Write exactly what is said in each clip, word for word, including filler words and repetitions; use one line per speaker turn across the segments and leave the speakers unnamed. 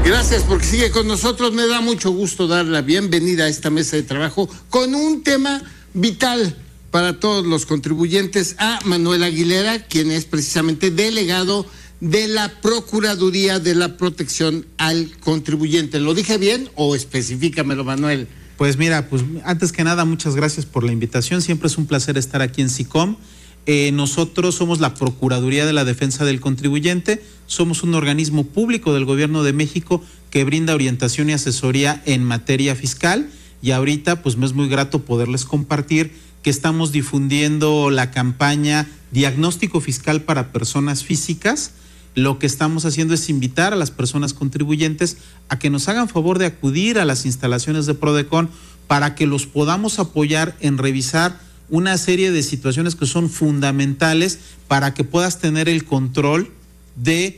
Gracias porque sigue con nosotros. Me da mucho gusto dar la bienvenida a esta mesa de trabajo con un tema vital para todos los contribuyentes, a Manuel Aguilera, quien es precisamente delegado de la Procuraduría de la Protección al Contribuyente. ¿Lo dije bien o especifícamelo, Manuel?
Pues mira, pues antes que nada, muchas gracias por la invitación. Siempre es un placer estar aquí en SICOM. Eh, nosotros somos la Procuraduría de la Defensa del Contribuyente, somos un organismo público del Gobierno de México que brinda orientación y asesoría en materia fiscal, y ahorita pues me es muy grato poderles compartir que estamos difundiendo la campaña Diagnóstico Fiscal para Personas Físicas. Lo que estamos haciendo es invitar a las personas contribuyentes a que nos hagan favor de acudir a las instalaciones de Prodecon para que los podamos apoyar en revisar una serie de situaciones que son fundamentales para que puedas tener el control de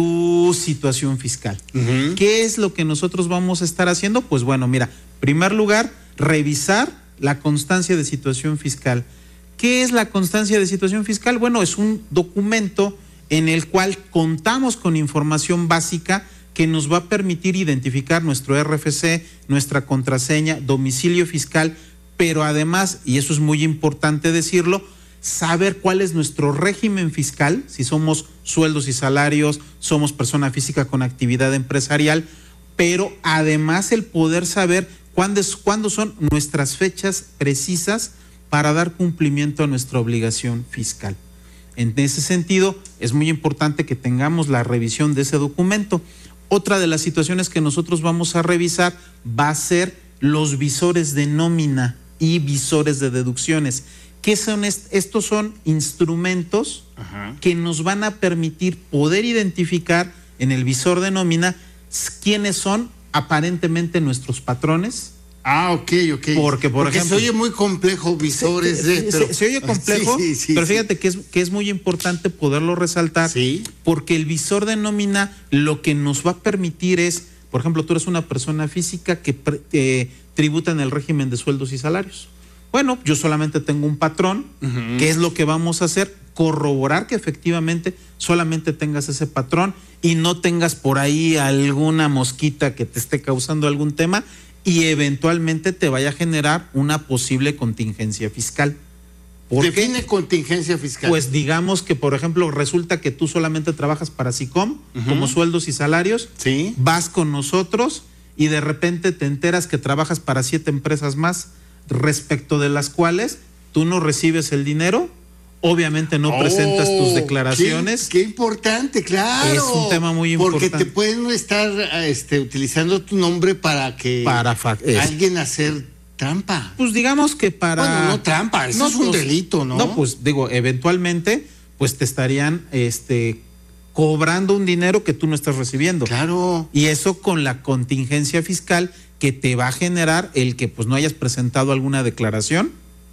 tu situación fiscal. Uh-huh. ¿Qué es lo que nosotros vamos a estar haciendo? Pues bueno, mira, en primer lugar, revisar la constancia de situación fiscal. ¿Qué es la constancia de situación fiscal? Bueno, es un documento en el cual contamos con información básica que nos va a permitir identificar nuestro R F C, nuestra contraseña, domicilio fiscal, pero además, y eso es muy importante decirlo, saber cuál es nuestro régimen fiscal, si somos sueldos y salarios, somos persona física con actividad empresarial, pero además el poder saber cuándo, es, cuándo son nuestras fechas precisas para dar cumplimiento a nuestra obligación fiscal. En ese sentido, es muy importante que tengamos la revisión de ese documento. Otra de las situaciones que nosotros vamos a revisar va a ser los visores de nómina y visores de deducciones. ¿Qué son est- estos? Son instrumentos Ajá. que nos van a permitir poder identificar en el visor de nómina quiénes son aparentemente nuestros patrones.
Ah, ok, ok.
Porque, por
Porque
ejemplo,
se oye muy complejo visores
se,
de...
se,
pero,
se, se oye complejo,
sí, sí, sí,
pero
sí.
fíjate que es, que es muy importante poderlo resaltar,
¿Sí?
porque el visor de nómina lo que nos va a permitir es, por ejemplo, tú eres una persona física que eh, tributa en el régimen de sueldos y salarios. Bueno, yo solamente tengo un patrón. Uh-huh. ¿Qué es lo que vamos a hacer? Corroborar que efectivamente solamente tengas ese patrón y no tengas por ahí alguna mosquita que te esté causando algún tema y eventualmente te vaya a generar una posible contingencia fiscal.
¿Por Define qué? Contingencia fiscal.
Pues digamos que, por ejemplo, resulta que tú solamente trabajas para SICOM, uh-huh. como sueldos y salarios,
¿Sí?
Vas con nosotros y de repente te enteras que trabajas para siete empresas más, respecto de las cuales tú no recibes el dinero, obviamente no oh, presentas tus declaraciones.
Qué, qué importante, claro.
Es un tema muy importante.
Porque te pueden estar este, utilizando tu nombre para que
para
alguien hacer trampa.
Pues digamos que para...
Bueno, no trampa, eso no, es un pues, delito, ¿no?
No, pues digo, eventualmente pues te estarían este, cobrando un dinero que tú no estás recibiendo.
Claro.
Y eso con la contingencia fiscal que te va a generar el que pues no hayas presentado alguna declaración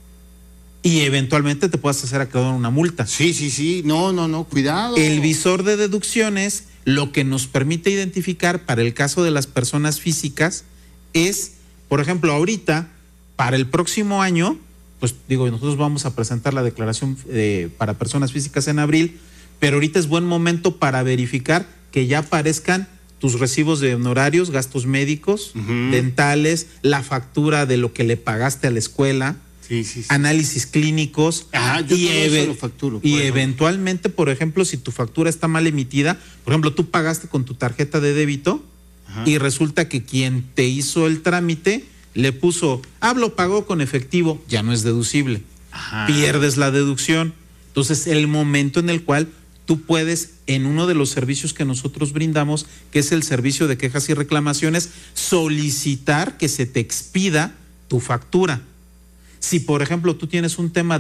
y eventualmente te puedas hacer acreedor una multa.
Sí, sí, sí, no, no, no, cuidado.
El visor de deducciones lo que nos permite identificar para el caso de las personas físicas es, por ejemplo, ahorita, para el próximo año, pues digo, nosotros vamos a presentar la declaración eh, para personas físicas en abril, pero ahorita es buen momento para verificar que ya aparezcan tus recibos de honorarios, gastos médicos, uh-huh. dentales, la factura de lo que le pagaste a la escuela,
sí, sí, sí.
análisis clínicos.
Ah, yo
y
todo eso lo facturo.
Y eventualmente, por ejemplo, si tu factura está mal emitida, por ejemplo, tú pagaste con tu tarjeta de débito Ajá. y resulta que quien te hizo el trámite le puso, ah, lo pagó con efectivo, ya no es deducible. Ajá. Pierdes la deducción. Entonces, el momento en el cual tú puedes, en uno de los servicios que nosotros brindamos, que es el servicio de quejas y reclamaciones, solicitar que se te expida tu factura. Si, por ejemplo, tú tienes un tema